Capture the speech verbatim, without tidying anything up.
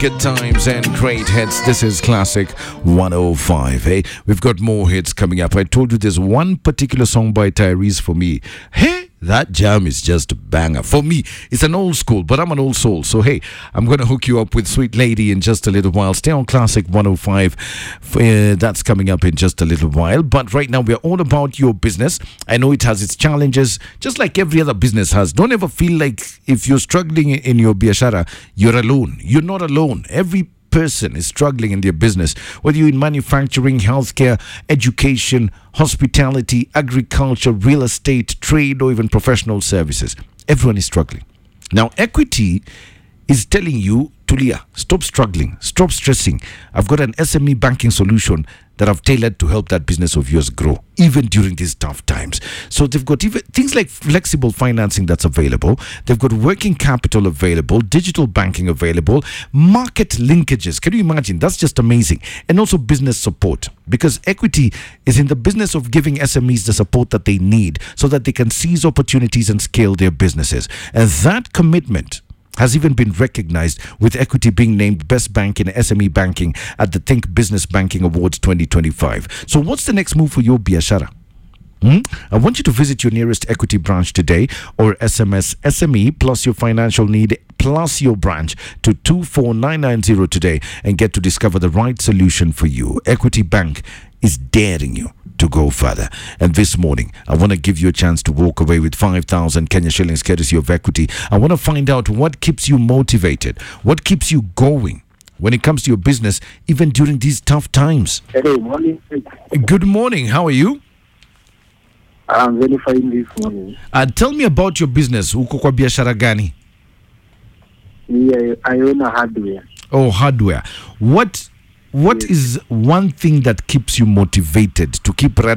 good times and great hits. This is Classic one oh five. Hey, we've got more hits coming up. I told you there's one particular song by Tyrese for me. Hey, that jam is just a banger. For me, it's an old school, but I'm an old soul. So, hey, I'm going to hook you up with Sweet Lady in just a little while. Stay on Classic one oh five. Uh, that's coming up in just a little while. But right now, we're all about your business. I know it has its challenges, just like every other business has. Don't ever feel like if you're struggling in your biashara, you're alone. You're not alone. Every person is struggling in their business, whether you're in manufacturing, healthcare, education, hospitality, agriculture, real estate, trade, or even professional services. Everyone is struggling. Now, Equity is telling you, Tulia, stop struggling, stop stressing. I've got an S M E banking solution that I've tailored to help that business of yours grow, even during these tough times. So they've got even things like flexible financing that's available. They've got working capital available, digital banking available, market linkages. Can you imagine? That's just amazing. And also business support, because Equity is in the business of giving S M Es the support that they need so that they can seize opportunities and scale their businesses. And that commitment has even been recognized, with Equity being named Best Bank in S M E Banking at the Think Business Banking Awards twenty twenty-five. So what's the next move for your biashara? Hmm? I want you to visit your nearest Equity branch today, or S M S S M E plus your financial need plus your branch to two four nine nine zero today and get to discover the right solution for you. Equity Bank is daring you to go further. And this morning, I want to give you a chance to walk away with five thousand Kenya shillings courtesy of Equity. I want to find out what keeps you motivated, what keeps you going when it comes to your business, even during these tough times. Hello, morning. Good morning. How are you? I'm very fine this morning. Uh, tell me about your business. Uko kwa biashara gani? Yeah, I own a hardware. Oh, hardware. What What yes. is one thing that keeps you motivated to keep running?